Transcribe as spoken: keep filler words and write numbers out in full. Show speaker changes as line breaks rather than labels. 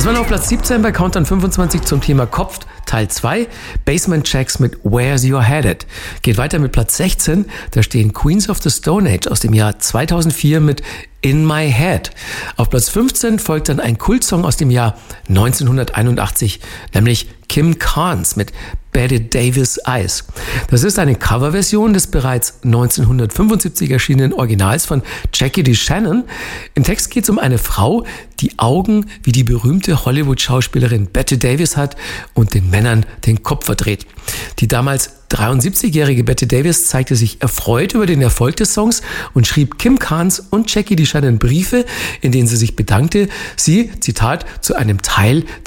waren auf Platz siebzehn bei Countdown fünfundzwanzig zum Thema Kopf, Teil zwei, Basement Jaxx mit Where's Your Headed. Geht weiter mit Platz sechzehn, da stehen Queens of the Stone Age aus dem Jahr zweitausendvier mit In My Head. Auf Platz fünfzehn folgt dann ein Kultsong aus dem Jahr neunzehnhunderteinundachtzig, nämlich Kim Carnes mit Bette Davis Eyes. Das ist eine Coverversion des bereits neunzehnhundertfünfundsiebzig erschienenen Originals von Jackie DeShannon. Im Text geht es um eine Frau, die Augen wie die berühmte Hollywood-Schauspielerin Bette Davis hat und den Männern den Kopf verdreht. Die damals dreiundsiebzigjährige Bette Davis zeigte sich erfreut über den Erfolg des Songs und schrieb Kim Carnes und Jackie DeShannon Briefe, in denen sie sich bedankte, sie, Zitat, zu einem Teil